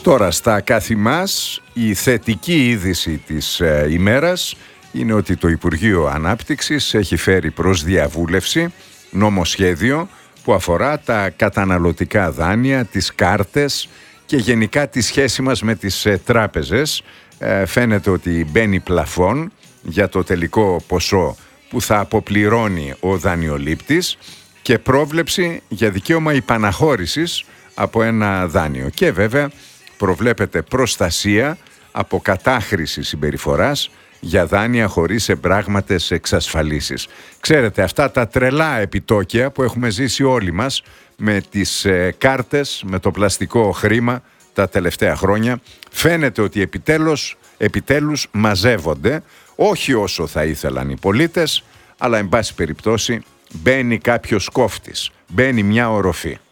Τώρα στα καθημάς η θετική είδηση της ημέρας είναι ότι το Υπουργείο Ανάπτυξης έχει φέρει προς διαβούλευση νομοσχέδιο που αφορά τα καταναλωτικά δάνεια, τις κάρτες και γενικά τη σχέση μας με τις τράπεζες. Φαίνεται ότι μπαίνει πλαφόν για το τελικό ποσό που θα αποπληρώνει ο δανειολήπτης και πρόβλεψη για δικαίωμα υπαναχώρησης από ένα δάνειο. Και βέβαια προβλέπεται προστασία από κατάχρηση συμπεριφοράς για δάνεια χωρίς εμπράγματες εξασφαλίσεις. Ξέρετε, αυτά τα τρελά επιτόκια που έχουμε ζήσει όλοι μας με τις κάρτες, με το πλαστικό χρήμα τα τελευταία χρόνια, φαίνεται ότι επιτέλους μαζεύονται, όχι όσο θα ήθελαν οι πολίτες, αλλά εν πάση περιπτώσει μπαίνει κάποιος κόφτης, μπαίνει μια οροφή.